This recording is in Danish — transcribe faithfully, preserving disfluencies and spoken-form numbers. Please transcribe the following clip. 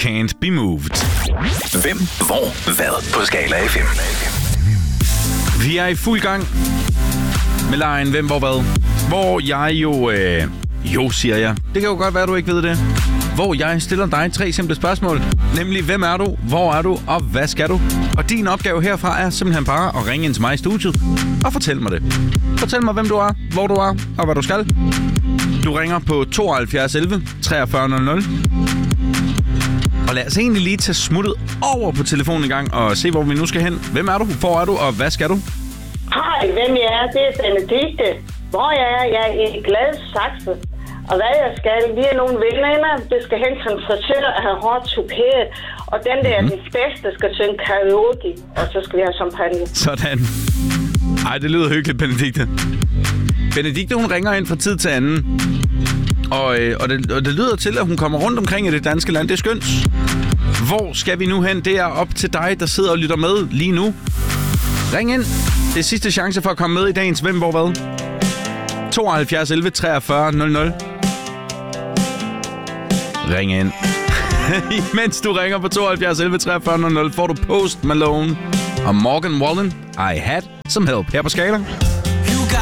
Can't Be Moved. Hvem, hvor, hvad på Skala F M. Vi er i fuld gang med lejen Hvem, hvor, hvad. Hvor jeg jo... Øh, jo, siger jeg. Det kan jo godt være, du ikke ved det. Hvor jeg stiller dig tre simple spørgsmål. Nemlig, hvem er du, hvor er du, og hvad skal du? Og din opgave herfra er simpelthen bare at ringe ind til mig i studiet og fortæl mig det. Fortæl mig, hvem du er, hvor du er, og hvad du skal. Du ringer på tooghalvfjerds elleve treogfyrre nul nul. Og lad os egentlig lige tage smuttet over på telefonen i gang og se, hvor vi nu skal hen. Hvem er du, hvor er du, og hvad skal du? Hej, hvem jeg er, det er Benedikte. Hvor jeg er, jeg er i Gladsaxe. Og hvad jeg skal, vi er nogle veninder, det skal hen til en frisør og have hårdt tuperet. Og den der, mm-hmm. den bedste, skal synge karaoke, og så skal vi have champagne. Sådan. Ej, det lyder hyggeligt, Benedikte. Benedikte, hun ringer ind fra tid til anden. Og, øh, og, det, og det lyder til, at hun kommer rundt omkring i det danske land. Det er skønt. Hvor skal vi nu hen? Det er op til dig, der sidder og lytter med lige nu. Ring ind. Det er sidste chance for at komme med i dagens Hvem, hvor, hvad. tooghalvfjerds elleve treogfyrre nul nul. Ring ind. Mens du ringer på tooghalvfjerds elleve treogfyrre nul nul, får du Post Malone og Morgan Wallen. I Had Some Help her på Skala.